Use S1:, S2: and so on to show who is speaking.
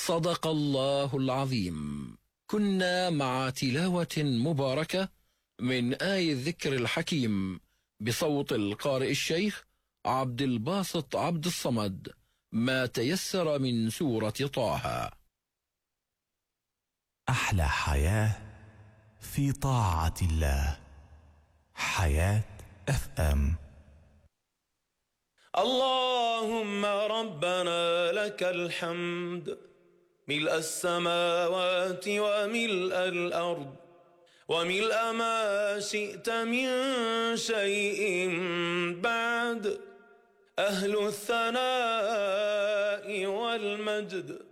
S1: صدق الله العظيم. كنا مع تلاوة مباركة من آي الذكر الحكيم بصوت القارئ الشيخ عبد الباسط عبد الصمد، ما تيسر من سورة طه.
S2: أحلى حياة في طاعة الله. حياة FM.
S3: اللهم ربنا لك الحمد ملء السماوات وملء الأرض وملء ما شئت من شيء بعد، أهل الثناء والمجد